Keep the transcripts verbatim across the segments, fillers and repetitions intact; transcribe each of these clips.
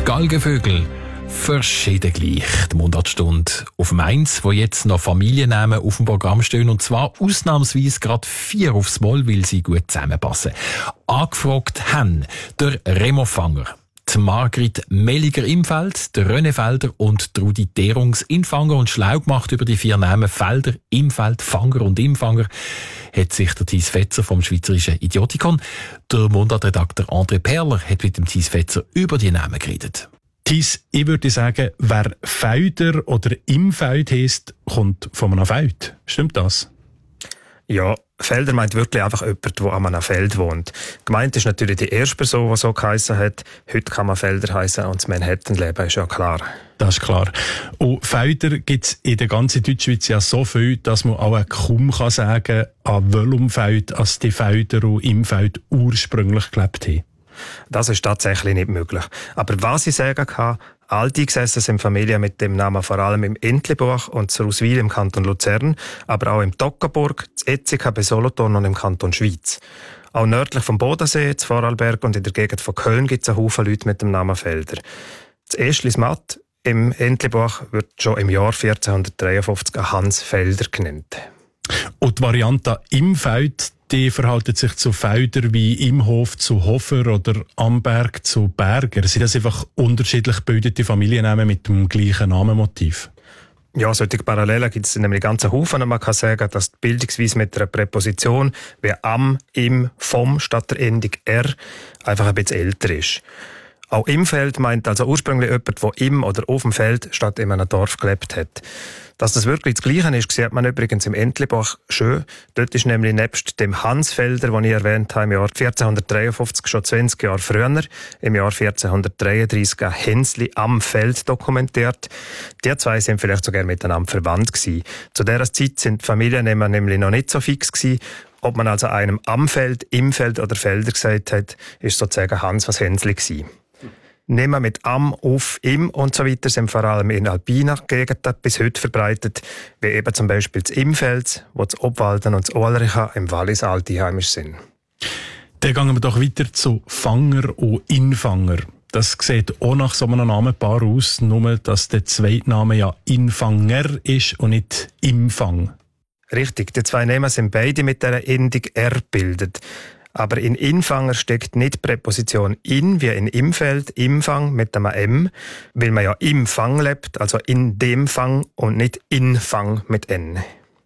Die Galgenvögel. Verschieden gleich. Die Mundartstunde auf Mainz, wo jetzt noch Familiennamen auf dem Programm stehen, und zwar ausnahmsweise gerade vier aufs Mal, weil sie gut zusammenpassen. Angefragt haben der Remo Fanger, die Margrit Melliger-Imfeld, der René Felder und die Rudi Derungs-Infanger. Und schlau gemacht über die vier Namen Felder, Imfeld, Fanger und Imfanger hat sich der Thies Fetzer vom Schweizerischen Idiotikon. Der Mundartredakteur André Perler hat mit dem Thies Fetzer über die Namen geredet. Thies, ich würde sagen, wer Felder oder Imfeld heisst, kommt von einem Feld. Stimmt das? Ja, Felder meint wirklich einfach jemand, der an einem Feld wohnt. Gemeint ist natürlich die erste Person, die so geheissen hat. Heute kann man Felder heissen und das Manhattan-Leben ist ja klar. Das ist klar. Und Felder gibt es in der ganzen Deutschschweiz ja so viel, dass man auch kaum kann sagen kann, an welchem Feld als die Felder und Imfeld ursprünglich gelebt haben. Das ist tatsächlich nicht möglich. Aber was ich sagen kann, alteingesessen sind Familien mit dem Namen vor allem im Entlebuch und zu Ruswil im Kanton Luzern, aber auch im Toggenburg, zu Etzika bei Solothurn und im Kanton Schwyz. Auch nördlich vom Bodensee, zu Vorarlberg und in der Gegend von Köln gibt es einen Haufen Leute mit dem Namen Felder. Das Eschlismatt im Entlebuch wird schon im Jahr vierzehnhundertdreiundfünfzig Hans Felder genannt. Und die Variante Imfeld, die verhalten sich zu Felder wie Imhof zu Hofer oder Amberg zu Berger. Sind das einfach unterschiedlich gebildete Familiennamen mit dem gleichen Namenmotiv? Ja, solche Parallelen gibt es nämlich ganzen Haufen. Und man kann sagen, dass die Bildungsweise mit einer Präposition wie am, im, vom statt der Endung er einfach ein bisschen älter ist. Auch Imfeld meint also ursprünglich jemand, der im oder auf dem Feld statt in einem Dorf gelebt hat. Dass das wirklich das Gleiche ist, sieht man übrigens im Entlebuch schön. Dort ist nämlich nebst dem Hans Felder, den ich erwähnt habe, im Jahr vierzehnhundertdreiundfünfzig, schon zwanzig Jahre früher, im Jahr vierzehnhundertdreiunddreißig, ein Hänsli am Feld dokumentiert. Die zwei sind vielleicht sogar miteinander verwandt gewesen. Zu dieser Zeit sind die Familiennamen nämlich noch nicht so fix gewesen. Ob man also einem am Feld, im Feld oder Felder gesagt hat, ist sozusagen Hans was Hänsli gewesen. Nehmen mit am, auf, im und so weiter sind vor allem in alpiner Gegenden bis heute verbreitet, wie eben zum Beispiel das Imfeld, wo das Obwalden und das Ohlricha im Wallis altiheimisch sind. Dann gehen wir doch weiter zu Fanger und Infanger. Das sieht auch nach so einem Namenpaar aus, nur dass der zweite Name ja Infanger ist und nicht Imfang. Richtig, die zwei Namen sind beide mit der Endung R gebildet. Aber in Infanger steckt nicht die Präposition in, wie in Imfeld, Imfang mit einem M, weil man ja im Fang lebt, also in dem Fang und nicht in Fang mit N.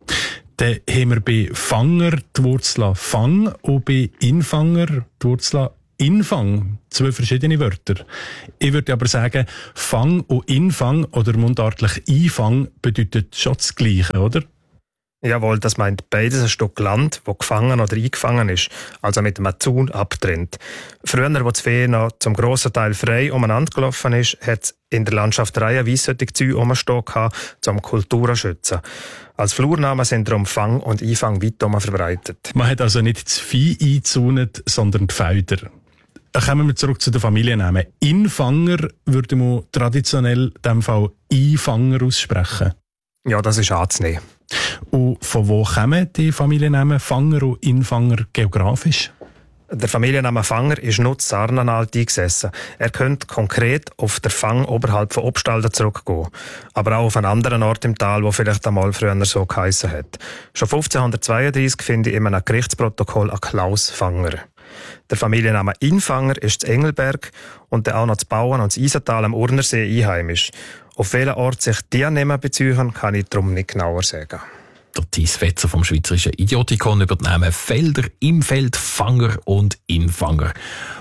Dann haben wir bei Fanger die Wurzel Fang und bei Infanger die Wurzel Infang. Zwei verschiedene Wörter. Ich würde aber sagen, Fang und Infang oder mundartlich Einfang bedeutet schon das Gleiche, oder? Jawohl, das meint beides ein Stück Land, das gefangen oder eingefangen ist, also mit einem Zaun abtrennt. Früher, wo das Vieh noch zum grossen Teil frei umeinander gelaufen ist, hat es in der Landschaft reihenweise solche Zäune rumstehen gehabt, um Kulturen zu schützen. Als Flurnamen sind darum Fang und Einfang weit herum verbreitet. Man hat also nicht das Vieh eingezäunt, sondern die Felder. Kommen wir zurück zu den Familiennamen. Infanger würde man traditionell in diesem Fall Einfanger aussprechen. Ja, das ist anzunehmen. Und von wo kommen die Familiennamen Fanger und Infanger geografisch? Der Familienname Fanger ist nur in Sarnenalt eingesessen. Er könnte konkret auf den Fang oberhalb von Obstalden zurückgehen. Aber auch auf einen anderen Ort im Tal, wo vielleicht einmal früher so geheissen hat. Schon fünfzehnhundertzweiunddreißig finde ich in einem Gerichtsprotokoll einen Klaus Fanger. Der Familienname Infanger ist zu Engelberg und dann auch noch zu Bauen und zu Isental am Urnersee einheimisch. Auf welchen Ort sich die Namen beziehen, kann ich darum nicht genauer sagen. Der Thies Fetzer vom Schweizerischen Idiotikon über die Namen Felder, Imfeld, Fanger und Infanger.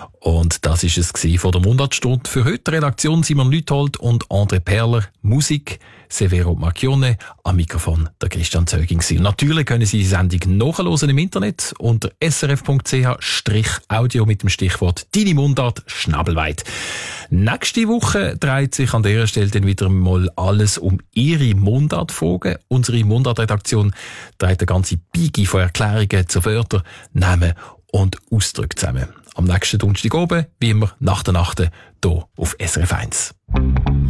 Und das ist es von der Mundartstunde für heute. Redaktion Simon Lüthold und André Perler. Musik Severo Marchione. Am Mikrofon der Christian Zöging. Natürlich können Sie die Sendung nachhören im Internet unter s r f punkt c h audio mit dem Stichwort Deine Mundart schnabelweit. Nächste Woche dreht sich an dieser Stelle dann wieder mal alles um Ihre Mundartfragen. Unsere Mundartredaktion trägt eine ganze Biege von Erklärungen zu Wörtern, Namen und Ausdrücken zusammen. Am nächsten Donnerstag oben, wie immer, nach der Nacht, hier auf S R F eins.